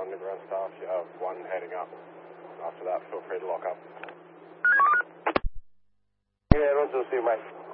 1 ground staff, you have 1 heading up. After that, feel free to lock up. Yeah, Roger, see you, mate.